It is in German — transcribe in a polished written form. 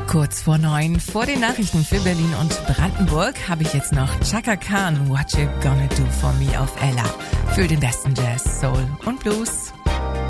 Kurz vor 9, vor den Nachrichten für Berlin und Brandenburg, habe ich jetzt noch Chaka Khan, What You Gonna Do For Me auf Ella. Für den besten Jazz, Soul und Blues.